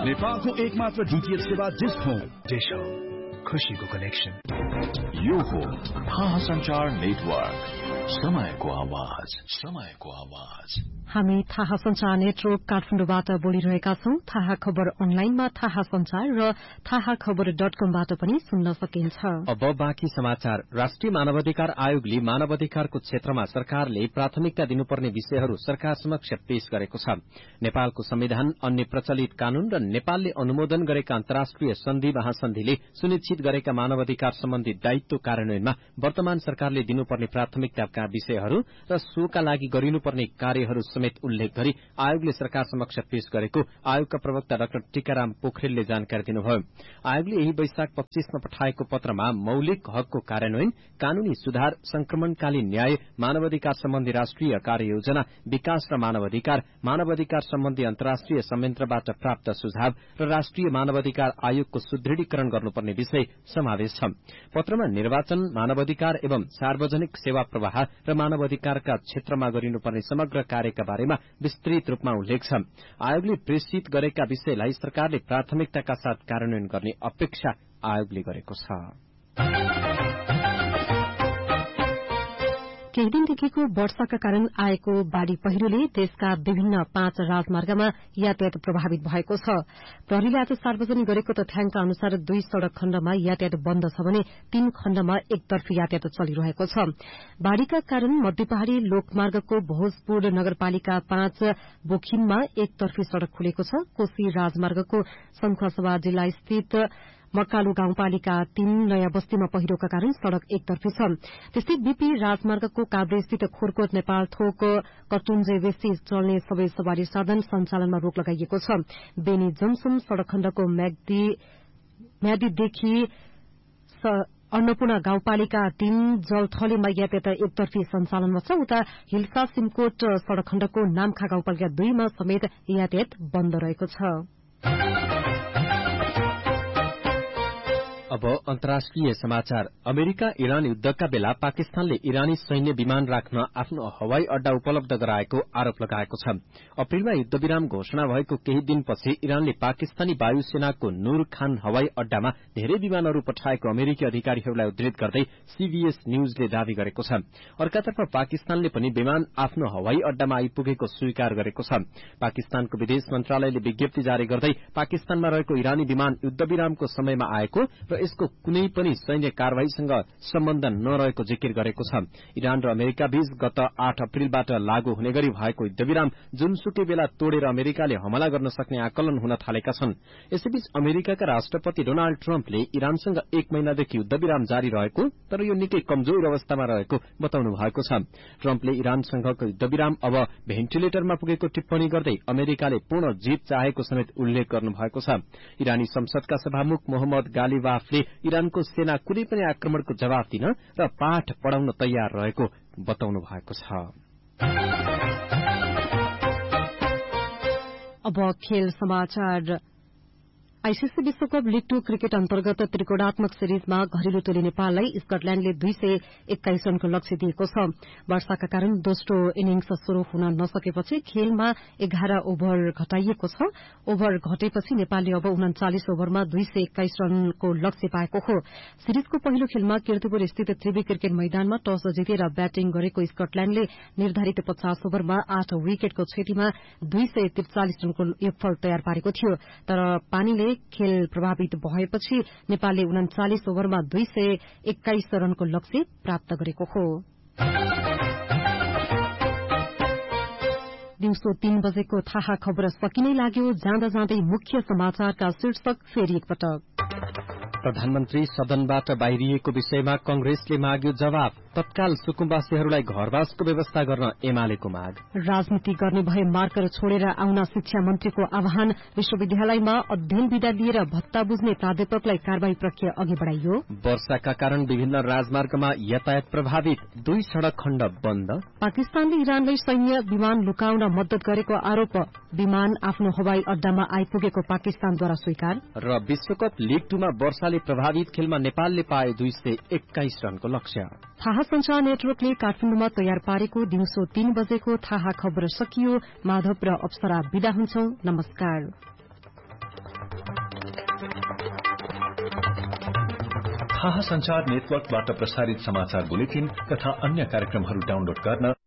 नेपालको एकमात्र डीटीएच सेवा डिश होम। डिश होम, खुशीको कनेक्सन। यो हो थाहा संचार नेटवर्क, समयको आवाज, समयको आवाज। हामी थाहा संचार नेटवर्क काठमाडौँबाट बोलिरहेका छौं। थाहा खबर अनलाइनमा थाहा संचार र थाहाखबर.com-बाट पनि सुन्न सकिन्छ। अब बाँकी समाचार। राष्ट्रिय मानवाधिकार आयोगले मानवाधिकारको क्षेत्रमा सरकारले प्राथमिकता दिनुपर्ने विषयहरू सरकार समक्ष पेश गरेको छ। नेपालको संविधान, अन्य प्रचलित कानून र नेपालले अनुमोदन गरेका अन्तर्राष्ट्रिय सन्धि महासन्धिले सुनिश्चित गरेका मानवाधिकार सम्बन्धी दायित्व कार्यान्वयनमा वर्तमान सरकारले दिनुपर्ने प्राथमिकताका विषयहरू र सोका लागि गरिनुपर्ने कार्यहरू समेत उल्लेख गरी आयोगले सरकार समक्ष पेश गरेको आयोगका प्रवक्ता डाक्टर टीकाराम पोखरेलले जानकारी दिनुभयो। आयोगले यही वैशाख 25मा पठाएको पत्रमा मौलिक हकको कार्यान्वयन, कानूनी सुधार, संक्रमणकालीन न्याय, मानवाधिकार सम्बन्धी राष्ट्रिय कार्ययोजना, विकास र मानवाधिकार सम्बन्धी अन्तर्राष्ट्रिय संयन्त्रबाट प्राप्त सुझाव र राष्ट्रिय मानवाधिकार आयोगको सुदृढीकरण गर्नुपर्ने विषय समावेश छ। पत्रमा निर्वाचन, मानवाधिकार एवं सार्वजनिक सेवा प्रवाह र मानवाधिकारका क्षेत्रमा गरिनुपर्ने समग्र कार्यका बारेमा विस्तृत रूपमा उल्लेख छ। आयोगले प्रेषित गरेका विषयलाई सरकारले प्राथमिकताका साथ कार्यान्वयन गर्ने अपेक्षा आयोगले गरेको छ। केही दिनदेखिको वर्षाका कारण आएको बाढ़ी पहिरोले देशका विभिन्न 5 राजमार्गमा यातायात प्रभावित भएको छ। प्रहरीले आज सार्वजनिक गरेको तथ्याङ्क अनुसार 2 सड़क खण्डमा यातायात बन्द छ भने 3 खण्डमा एकतर्फी यातायात चलिरहेको छ। बाढ़ीका कारण मध्य पहाड़ी लोकमार्गको भोजपुर नगरपालिका 5 बोखिममा एकतर्फी सड़क खुलेको छ। कोशी राजमार्गको शंखसभा जिल्ला स्थित मकालु गाउँपालिका 3 नयाँ बस्तीमा पहिरोका कारण सड़क एकतर्फी छ। त्यस्तै बीपी राजमार्गको काभ्रेस्थित खोरकोट नेपाल थोक कटुन्जे बेसी चल्ने सबै सवारी साधन सञ्चालनमा रोक लगाइएको छ। बेनी जमसुम सड़क खण्डको म्यादीदेखि अन्नपूर्ण गाउँपालिका 3 जलथलीमा यातायात एकतर्फी सञ्चालनमा छ। उता हिल्सा सिमकोट सड़क खण्डको नामखा गाउँपालिका 2 मा समेत यातायात बन्द रहेको छ। अब अन्तर्राष्ट्रिय समाचार। अमेरिका इरान युद्धका बेला पाकिस्तानले इरानी सैन्य विमान राख्न आफ्नो हवाई अड्डा उपलब्ध गराएको आरोप लगाएको छ। अप्रेलमा युद्धविराम घोषणा भएको केही दिनपछि इरानले पाकिस्तानी वायुसेनाको नूर खान हवाई अड्डामा धेरै विमानहरू पठाएको अमेरिकी अधिकारीहरूलाई उद्धृत गर्दै सीबीएस न्यूजले दावी गरेको छ। अर्कातर्फ पाकिस्तानले पनि विमान आफ्नो हवाई अड्डामा आइपुगेको स्वीकार गरेको छ। पाकिस्तानको विदेश मन्त्रालयले विज्ञप्ति जारी गर्दै पाकिस्तानमा रहेको इरानी विमान युद्धविरामको समयमा आएको र यसको कुनै पनि सैन्य कारवाहीसँग सम्बन्ध नरहेको जिकिर गरेको छ। इरान र अमेरिका बीच गत 8 अप्रेलबाट लागू हुने गरी भएको युद्धविराम जुनसुकै बेला तोडेर अमेरिकाले हमला गर्न सक्ने आकलन हुन थालेका छन्। यसैबीच अमेरिकाका राष्ट्रपति डोनाल्ड ट्रम्पले इरानसँग 1 महिनादेखि युद्धविराम जारी रहेको तर यो निकै कमजोर अवस्थामा रहेको बताउनु भएको छ। ट्रम्पले इरानसँगको युद्धविराम अब भेन्टिलेटरमा पुगेको टिप्पणी गर्दै अमेरिकाले पूर्ण जीत चाहेको समेत उल्लेख गर्नुभएको छ। इरानी संसदका सभामुख मोहम्मद गालिबाफले इरानको सेना कुनै पनि आक्रमणको जवाफ दिन र पाठ पढ़ाउन तयार रहेको बताउनु भएको छ। अब खेल समाचार। आईसीसी विश्वकप लीग 2 क्रिकेट अन्तर्गत त्रिकोणात्मक सिरिजमा घरेलु टोली नेपाललाई स्कटल्याण्डले 221 रनको लक्ष्य दिएको छ। वर्षाका कारण दोस्रो इनिंग्स शुरू हुन नसकेपछि खेलमा 11 ओभर घटाइएको छ। ओभर घटेपछि नेपालले अब 39 ओभरमा 221 रनको लक्ष्य पाएको हो। सिरिजको पहिलो खेलमा कीर्तिपुर स्थित त्रिवी क्रिकेट मैदानमा टस जितेर ब्याटिङ गरेको स्कटल्याण्डले निर्धारित 50 ओभरमा 8 विकेटको क्षतिमा 243 रनको योगफल तयार पारेको थियो। तर पानीले खेल प्रभावित भएपछि नेपालले 39 ओभरमा 221 रनको लक्ष्य प्राप्त गरेको हो। दिउँसो 3 बजेको थाहा खबर सकिनै लाग्यो। जाँदा जाँदै मुख्य समाचारका शीर्षक फेरि एकपटक। प्रधानमन्त्री सदनबाट बाहिरिएको विषयमा कंग्रेसले माग्यो जवाब। तत्काल सुकुम्बासीहरूलाई घरवासको व्यवस्था गर्न एमालेको माग। राजनीति गर्ने भए मार्कर छोडेर आउन शिक्षा मन्त्रीको आह्वान। विश्वविद्यालयमा अध्ययन विधा लिएर भत्ता बुझ्ने प्राध्यापकलाई कार्यवाही प्रक्रिया अघि बढ़ाइयो। वर्षाका कारण विभिन्न राजमार्गमा यातायात प्रभावित, 2 सड़क खण्ड बन्द। पाकिस्तानले इरानलाई सैन्य विमान लुकाउन मद्दत गरेको आरोप। विमान आफ्नो हवाई अड्डामा आइपुगेको पाकिस्तानद्वारा स्वीकार। र विश्वकप लीग 2 मा वर्षाले प्रभावित खेलमा नेपालले पाए 221 रनको लक्ष्य। थाहा संचार नेटवर्कले काठमाडौँमा तयार पारेको दिउँसो 3 बजेको थाहा खबर सकियो। माधव र अप्सरा विदा हुन्छौं। नमस्कार। थाहा संचार नेटवर्कबाट प्रसारित समाचार बुलेटिन तथा अन्य कार्यक्रमहरू डाउनलोड गर्न